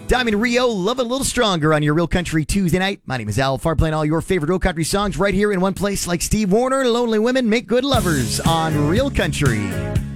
Diamond Rio, Love It a Little Stronger on your Real Country Tuesday night. My name is Al Farr, playing all your favorite Real Country songs right here in one place, like Steve Wariner, Lonely Women Make Good Lovers on Real Country.